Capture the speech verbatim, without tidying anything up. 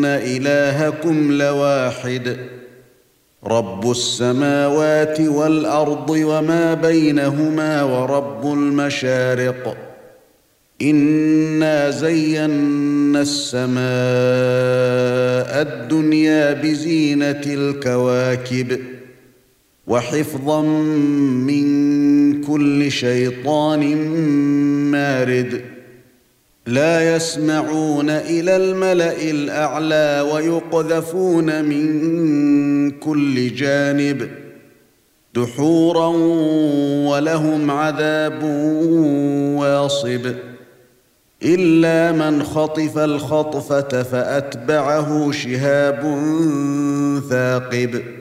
إلهكم لواحد رب السماوات والأرض وما بينهما ورب المشارق إنا زينا السماء الدنيا بزينة الكواكب وحفظا من كل شيطان مارد لا يسمعون إلى الملأ الأعلى ويقذفون من كل جانب دحورا ولهم عذاب واصب إلا من خطف الخطفة فأتبعه شهاب ثاقب